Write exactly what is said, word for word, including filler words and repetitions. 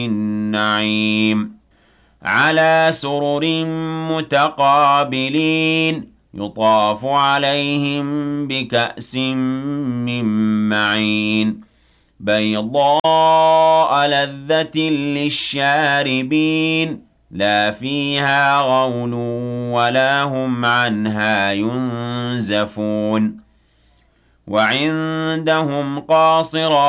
النعيم على سرر متقابلين يطاف عليهم بكأس من معين بيضاء لذة للشاربين لا فيها غول ولا هم عنها ينزفون وعندهم قاصرات